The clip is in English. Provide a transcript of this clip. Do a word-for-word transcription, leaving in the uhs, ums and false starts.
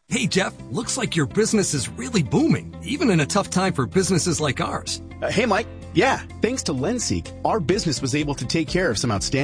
Hey, Jeff, looks like your business is really booming, even in a tough time for businesses like ours. Uh, hey, Mike. Yeah, thanks to LendSeek, our business was able to take care of some outstanding